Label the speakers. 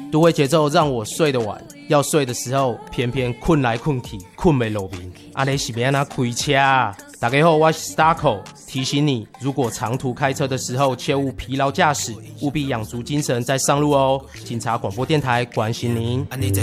Speaker 1: 都会节奏让我睡得晚，要睡的时候偏偏困来困去，困没落眠。啊，你是要怎开车啊？大家好，我是 Starco， 提醒你，如果长途开车的时候，切勿疲劳驾驶，务必养足精神再上路哦。警察广播电台关心您。